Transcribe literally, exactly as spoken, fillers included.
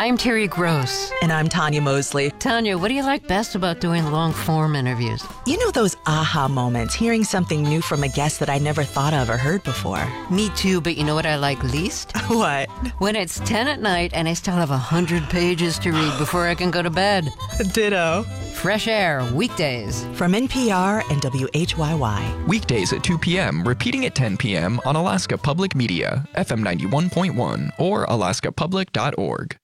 I'm Terry Gross. And I'm Tanya Mosley. Tanya, what do you like best about doing long-form interviews? You know those aha moments, hearing something new from a guest that I never thought of or heard before. Me too, but you know what I like least? What? When it's ten at night and I still have one hundred pages to read before I can go to bed. Ditto. Fresh Air, weekdays. From N P R and W H Y Y. Weekdays at two p.m., repeating at ten p.m. on Alaska Public Media, F M ninety-one point one or alaska public dot org.